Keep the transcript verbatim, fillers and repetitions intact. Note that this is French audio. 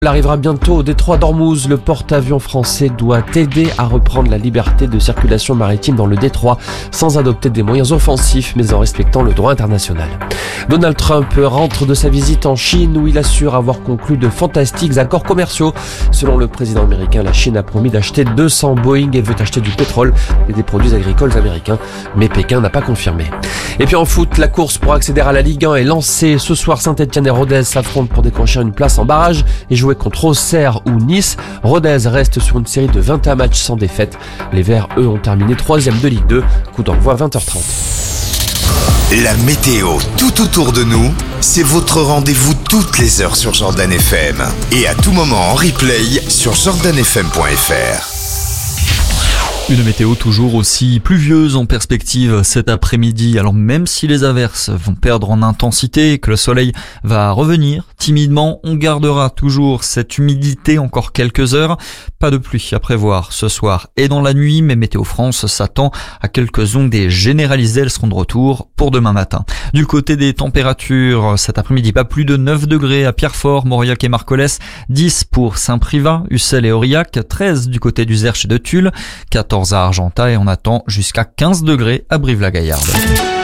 Il arrivera bientôt au détroit d'Ormuz. Le porte-avions français doit aider à reprendre la liberté de circulation maritime dans le détroit sans adopter des moyens offensifs mais en respectant le droit international. Donald Trump rentre de sa visite en Chine où il assure avoir conclu de fantastiques accords commerciaux. Selon le président américain, la Chine a promis d'acheter deux cents Boeing et veut acheter du pétrole et des produits agricoles américains, mais Pékin n'a pas confirmé. Et puis en foot, la course pour accéder à la Ligue un est lancée. Ce soir, Saint-Etienne et Rodez s'affrontent pour décrocher une place en barrage et jouer contre Auxerre ou Nice. Rodez reste sur une série de vingt et un matchs sans défaite. Les Verts, eux, ont terminé troisième de Ligue deux. Coup d'envoi vingt heures trente. La météo tout autour de nous, c'est votre rendez-vous toutes les heures sur Jordan F M. Et à tout moment en replay sur jordan f m point f r. Une météo toujours aussi pluvieuse en perspective cet après-midi. Alors même si les averses vont perdre en intensité et que le soleil va revenir timidement, on gardera toujours cette humidité encore quelques heures. Pas de pluie à prévoir ce soir et dans la nuit, mais Météo France s'attend à quelques ondées généralisées. Elles seront de retour pour demain matin. Du côté des températures, cet après-midi, pas plus de neuf degrés à Pierrefort, Mauriac et Marcollès, dix pour Saint-Privat, Ussel et Aurillac, treize du côté du Zerche et de Tulle, quatorze à Argentat et on attend jusqu'à quinze degrés à Brive-la-Gaillarde.